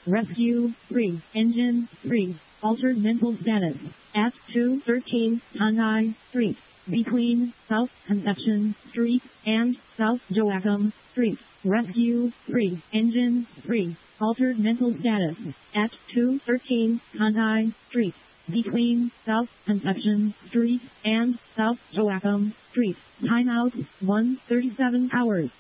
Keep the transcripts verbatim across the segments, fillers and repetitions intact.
Rescue three. Engine three. Altered mental status. At two thirteen Tanai Street. Between South Conception Street and South Joachim Street. Rescue three. Engine three. Altered mental status. At two thirteen Tanai Street. Between South Conception Street and South Joachim Street. Timeout one thirty-seven hours.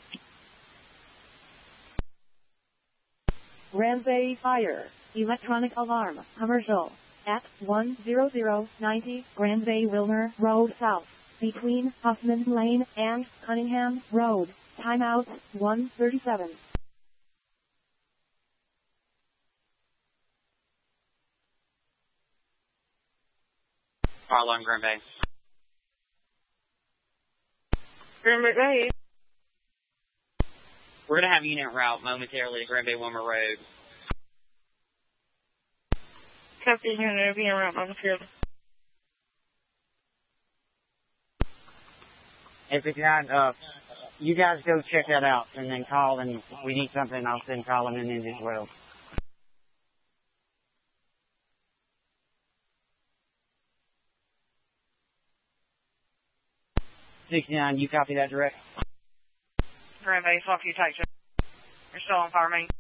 Ramsay Fire. Electronic alarm. Commercial. At one hundred ninety Ramsay Wilmer Road South. Between Huffman Lane and Cunningham Road. Timeout one thirty-seven. Harlem, Green Bay. Green Bay. We're going to have unit route momentarily to Green Bay Wilmer Road. Copy, unit being route momentarily. If it's not, uh, you guys go check that out and then call, and if we need something, I'll send Colin in as well. sixty-nine, you copy that direct? Green Bay, Softy, Texas. You're still on fire main.